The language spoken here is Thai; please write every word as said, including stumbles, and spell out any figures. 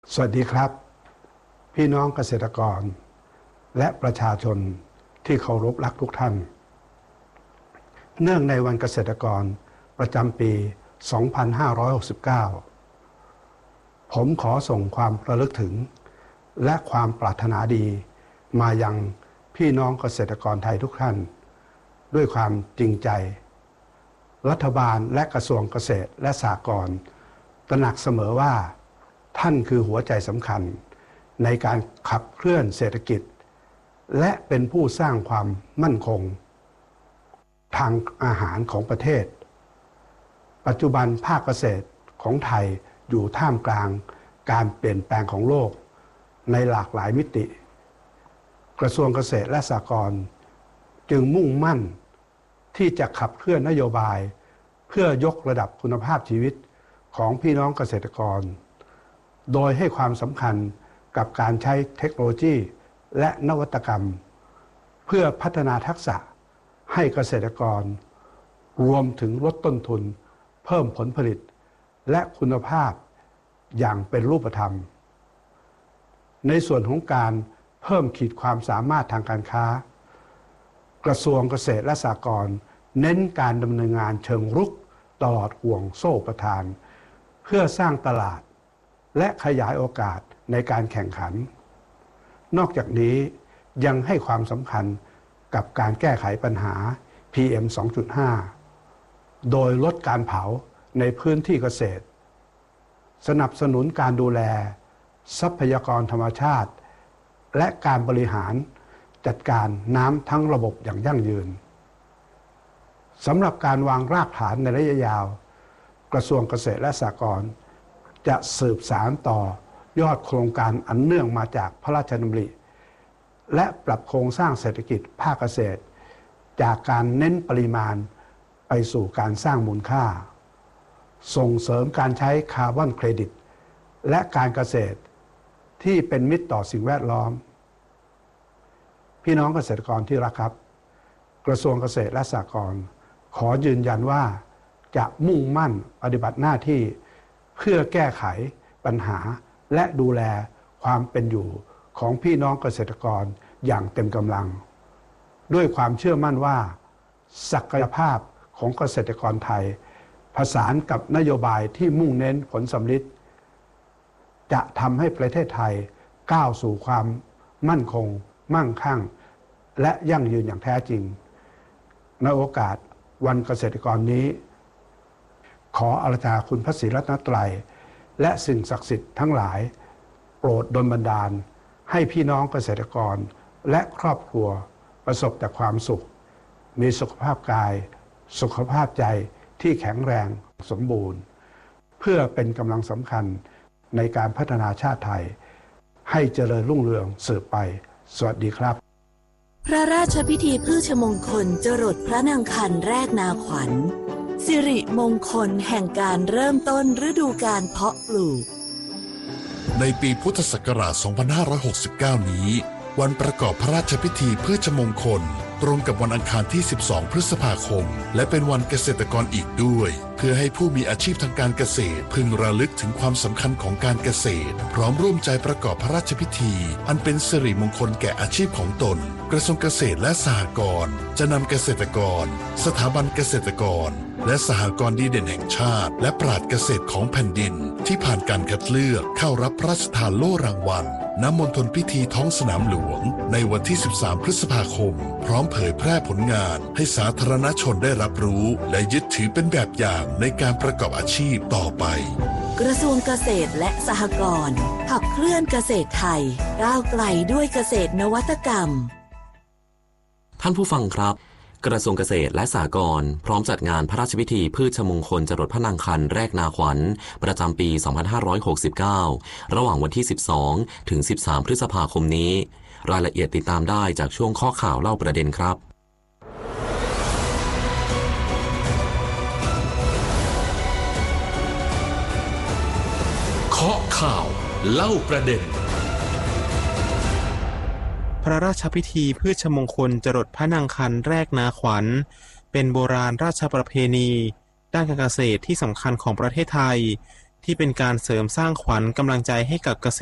สวัสดีครับพี่น้องเกษตรกรและประชาชนที่เคารพรักทุกท่านเนื่องในวันเกษตรกรประจำปี สองพันห้าร้อยหกสิบเก้า ผมขอส่งความระลึกถึงและความปรารถนาดีมายังพี่น้องเกษตรกรไทยทุกท่านด้วยความจริงใจรัฐบาลและกระทรวงเกษตรและสหกรณ์ตระหนักเสมอว่าท่านคือหัวใจสำคัญในการขับเคลื่อนเศรษฐกิจและเป็นผู้สร้างความมั่นคงทางอาหารของประเทศปัจจุบันภาคเกษตรของไทยอยู่ท่ามกลางการเปลี่ยนแปลงของโลกในหลากหลายมิติกระทรวงเกษตรและสหกรณ์จึงมุ่งมั่นที่จะขับเคลื่อนนโยบายเพื่อยกระดับคุณภาพชีวิตของพี่น้องเกษตรกรโดยให้ความสำคัญกับการใช้เทคโนโลยีและนวัตกรรมเพื่อพัฒนาทักษะให้เกษตรกรรวมถึงลดต้นทุนเพิ่มผลผลิตและคุณภาพอย่างเป็นรูปธรรมในส่วนของการเพิ่มขีดความสามารถทางการค้ากระทรวงเกษตรและสหกรณ์เน้นการดำเนินงานเชิงรุกตลอดห่วงโซ่ประทานเพื่อสร้างตลาดและขยายโอกาสในการแข่งขันนอกจากนี้ยังให้ความสำคัญกับการแก้ไขปัญหา พี เอ็ม สองจุดห้า โดยลดการเผาในพื้นที่เกษตรสนับสนุนการดูแลทรัพยากรธรรมชาติและการบริหารจัดการน้ำทั้งระบบอย่างยั่งยืนสำหรับการวางรากฐานในระยะยาวกระทรวงเกษตรและสหกรณ์จะสืบสานต่อยอดโครงการอันเนื่องมาจากพระราชดำริและปรับโครงสร้างเศรษฐกิจภาคเกษตรจากการเน้นปริมาณไปสู่การสร้างมูลค่าส่งเสริมการใช้คาร์บอนเครดิตและการเกษตรที่เป็นมิตรต่อสิ่งแวดล้อมพี่น้องเกษตรกรที่รักครับกระทรวงเกษตรและสหกรณ์ขอยืนยันว่าจะมุ่งมั่นปฏิบัติหน้าที่เพื่อแก้ไขปัญหาและดูแลความเป็นอยู่ของพี่น้องเกษตรกรอย่างเต็มกำลังด้วยความเชื่อมั่นว่าศักยภาพของเกษตรกรไทยผสานกับนโยบายที่มุ่งเน้นผลสำลิดจะทำให้ประเทศไทยก้าวสู่ความมั่นคงมั่งคั่งและยั่งยืนอย่างแท้จริงในโอกาสวันเกษตรกรนี้ขออาราธนาคุณพระศรีรัตนตรัยและสิ่งศักดิ์สิทธิ์ทั้งหลายโปรดดลบันดาลให้พี่น้องเกษตรกรและครอบครัวประสบแต่ความสุขมีสุขภาพกายสุขภาพใจที่แข็งแรงสมบูรณ์เพื่อเป็นกำลังสำคัญในการพัฒนาชาติไทยให้เจริญรุ่งเรืองสืบไปสวัสดีครับพระราชพิธีพืชมงคลจรดพระนางคันแรกนาขวัญสิริมงคลแห่งการเริ่มต้นฤดูกาลเพาะปลูกในปีพุทธศักราช สองพันห้าร้อยหกสิบเก้า นี้วันประกอบพระราชพิธีพืชมงคลตรงกับวันอังคารที่ สิบสอง พฤษภาคมและเป็นวันเกษตรกรอีกด้วยเพื่อให้ผู้มีอาชีพทางการเกษตรพึงระลึกถึงความสำคัญของการเกษตรพร้อมร่วมใจประกอบพระราชพิธีอันเป็นสิริมงคลแก่อาชีพของตนกระทรวงเกษตรและสหกรณ์จะนำเกษตรกรสถาบันเกษตรกรและสหกรณ์ดีเด่นแห่งชาติและปราชญ์เกษตรของแผ่นดินที่ผ่านการคัดเลือกเข้ารับพระราชทานโล่รางวัลณมณฑลพิธีท้องสนามหลวงในวันที่ สิบสาม พฤษภาคมพร้อมเผยแพร่ผลงานให้สาธารณชนได้รับรู้และยึดถือเป็นแบบอย่างในการประกอบอาชีพต่อไปกระทรวงเกษตรและสหกรณ์ขับเคลื่อนเกษตรไทยก้าวไกลด้วยเกษตรนวัตกรรมท่านผู้ฟังครับกระทรวงเกษตรและสหกรณ์พร้อมจัดงานพระราชพิธีพืชมงคลจรดพระนางคันแรกนาขวัญประจำปี สองพันห้าร้อยหกสิบเก้า ระหว่างวันที่ สิบสอง ถึง สิบสาม พฤษภาคมนี้รายละเอียดติดตามได้จากช่วงข้อข่าวเล่าประเด็นครับข้อข่าวเล่าประเด็นพระราชพิธีพืชมงคลจรดพระนางคันแรกนาขวัญเป็นโบราณราชประเพณีด้านการเกษตรที่สำคัญของประเทศไทยที่เป็นการเสริมสร้างขวัญกำลังใจให้กับเกษ